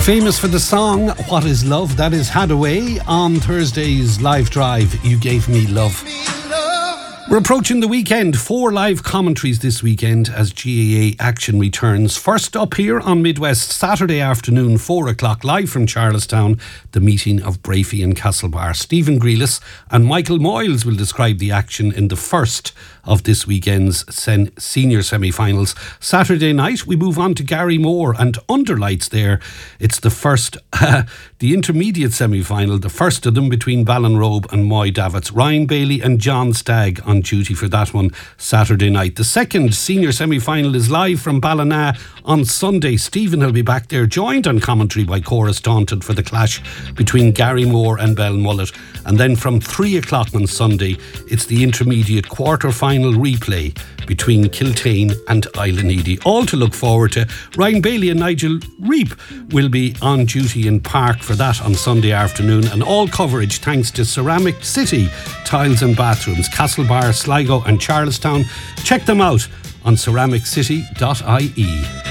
Famous for the song What Is Love, that is Hadaway. On Thursday's Live Drive, You Gave Me Love. We're approaching the weekend. 4 live commentaries this weekend as GAA action returns. First up here on Midwest, Saturday afternoon, 4 o'clock, live from Charlestown, the meeting of Brafey and Castlebar. Stephen Grealis and Michael Moyles will describe the action in the first of this weekend's senior semi-finals. Saturday night, we move on to Garrymore and Underlights there. It's the first, the intermediate semi-final, the first of them between Ballinrobe and Moy Davits. Ryan Bailey and John Stagg on duty for that one Saturday night. The second senior semi-final is live from Ballina on Sunday. Stephen will be back there, joined on commentary by Cora Staunton for the clash between Garrymore and Belmullet. And then from 3 o'clock on Sunday, it's the intermediate quarter-final replay between Kiltane and Island. All to look forward to. Ryan Bailey and Nigel Reap will be on duty in Park for that on Sunday afternoon, and all coverage thanks to Ceramic City Tiles and Bathrooms, Castlebar, Sligo and Charlestown. Check them out on ceramiccity.ie.